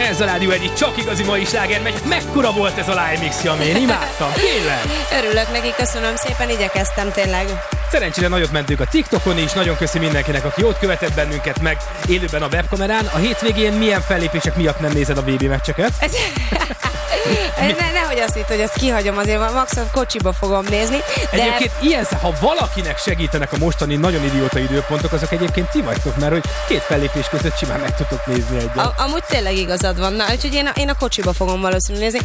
Ez a rádió egyik csak igazi mai sláger megy. Mekkora volt ez a live mix, Jami? Én imádtam, tényleg. Örülök neki, köszönöm szépen, igyekeztem tényleg. Szerencsére nagyot mentünk a TikTokon is, nagyon köszi mindenkinek, aki ott követett bennünket meg élőben a webkamerán. A hétvégén milyen fellépések miatt nem nézed a BB meccseket? Nehogy azt hitt, hogy azt kihagyom, azért max a kocsiba fogom nézni. De... Egyébként ilyen, ha valakinek segítenek a mostani nagyon idióta időpontok, azok egyébként ti vagytok, mert hogy két fellépés között simán meg tudtok nézni egyet. Amúgy tényleg igazad van, úgyhogy én a kocsiba fogom valószínűleg nézni.